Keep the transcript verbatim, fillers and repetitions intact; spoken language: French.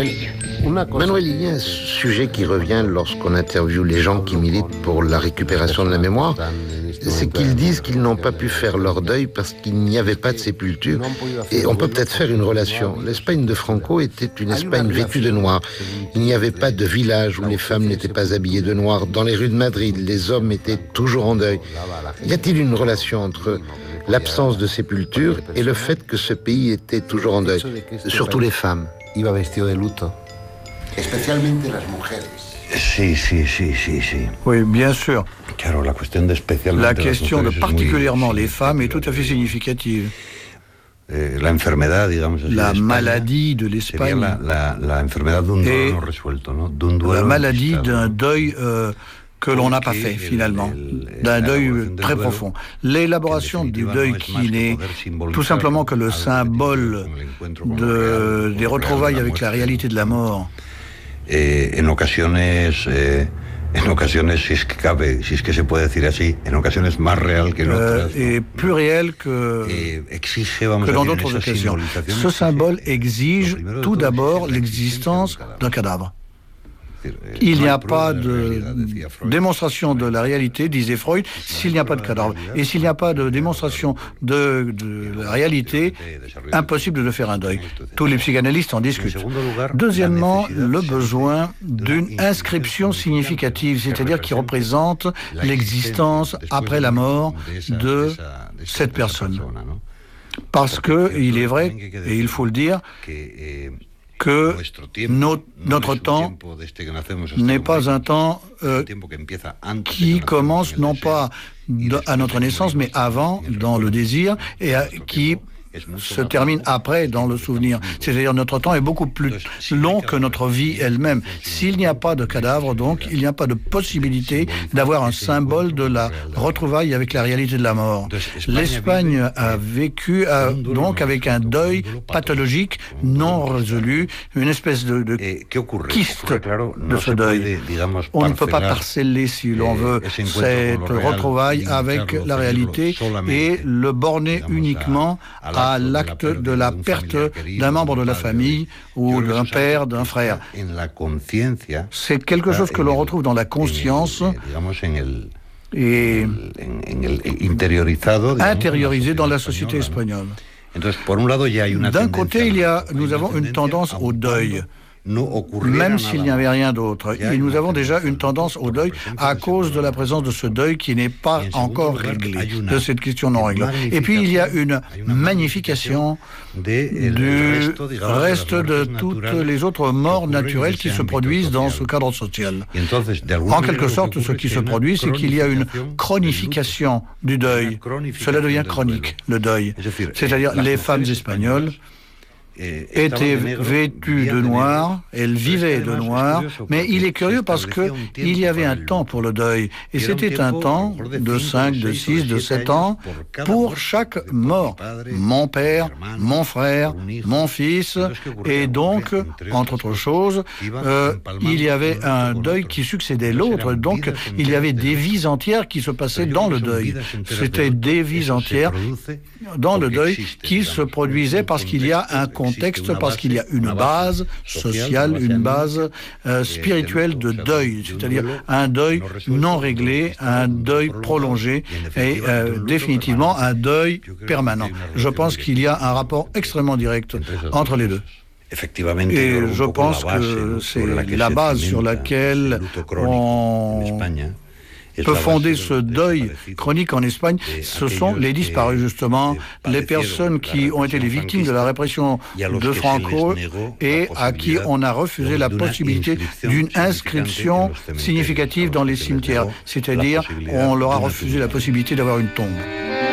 Manuel, Manuel, il y a un sujet qui revient lorsqu'on interviewe les gens qui militent pour la récupération de la mémoire, c'est qu'ils disent qu'ils n'ont pas pu faire leur deuil parce qu'il n'y avait pas de sépulture. Et on peut peut-être faire une relation. L'Espagne de Franco était une Espagne vêtue de noir. Il n'y avait pas de village où les femmes n'étaient pas habillées de noir. Dans les rues de Madrid, les hommes étaient toujours en deuil. Y a-t-il une relation entre l'absence de sépulture et le fait que ce pays était toujours en deuil, surtout les femmes? Iba vestido de luto. Especialmente las mujeres. Sí, sí, sí, sí, sí. Oui, bien sûr. Claro, la question de, la question de particulièrement les femmes est tout à fait significative. Eh, la enfermedad, digamos así, la de maladie de l'Espagne. La, la, la enfermedad d'un duelo no resuelto, ¿no? D'un duelo la maladie d'un deuil euh, que l'on n'a pas fait finalement, d'un deuil très profond. L'élaboration du deuil qui n'est tout simplement que le symbole de, des retrouvailles avec la réalité de la mort. Eh, en ocasiones, eh, en ocasiones, si es que cabe, si es que se puede decir así, en ocasiones más real que en otras. Euh, et plus réel que, eh, exige, vamos que dans a d'autres occasions. Ce symbole exige tout d'abord l'existence d'un cadavre. Il n'y a pas de démonstration de la réalité, disait Freud, s'il n'y a pas de cadavre. Et s'il n'y a pas de démonstration de, de la réalité, impossible de faire un deuil. Tous les psychanalystes en discutent. Deuxièmement, le besoin d'une inscription significative, c'est-à-dire qui représente l'existence après la mort de cette personne. Parce que, il est vrai, et il faut le dire, que no, notre temps n'est pas un temps euh, qui commence non pas de, à notre naissance, mais avant, dans le désir, et à, qui se termine après dans le souvenir. C'est-à-dire notre temps est beaucoup plus long que notre vie elle-même. S'il n'y a pas de cadavre, donc, il n'y a pas de possibilité d'avoir un symbole de la retrouvaille avec la réalité de la mort. L'Espagne a vécu a, donc avec un deuil pathologique non résolu, une espèce de, de kyste de ce deuil. On ne peut pas parceller, si l'on veut, cette retrouvaille avec la réalité et le borner uniquement à à l'acte de la perte d'un membre de la famille ou d'un père, d'un frère. C'est quelque chose que l'on retrouve dans la conscience et intériorisé dans la société espagnole. D'un côté, il y a, nous avons une tendance au deuil. Même s'il n'y avait rien d'autre. Et nous avons déjà une tendance au deuil à cause de la présence de ce deuil qui n'est pas encore réglé, de cette question non réglée. Et puis il y a une magnification du reste de toutes les autres morts naturelles qui se produisent dans ce cadre social. En quelque sorte, ce qui se produit, c'est qu'il y a une chronification du deuil. Cela devient chronique, le deuil. C'est-à-dire les femmes espagnoles étaient vêtues de noir, elles vivaient de noir, mais il est curieux parce que il y avait un temps pour le deuil, et c'était un temps de cinq, de six, de sept ans pour chaque mort. Mon père, mon frère, mon fils, et donc, entre autres choses, euh, il y avait un deuil qui succédait l'autre, donc il y avait des vies entières qui se passaient dans le deuil. C'était des vies entières dans le deuil qui se produisaient parce qu'il y a un contexte, parce qu'il y a une base sociale, une base euh, spirituelle de deuil, c'est-à-dire un deuil non réglé, un deuil prolongé et euh, définitivement un deuil permanent. Je pense qu'il y a un rapport extrêmement direct entre les deux. Et je pense que c'est la base sur laquelle on peut fonder ce deuil chronique en Espagne, ce sont les disparus, justement, les personnes qui ont été les victimes de la répression de Franco et à qui on a refusé la possibilité d'une inscription significative dans les cimetières, c'est-à-dire on leur a refusé la possibilité d'avoir une tombe.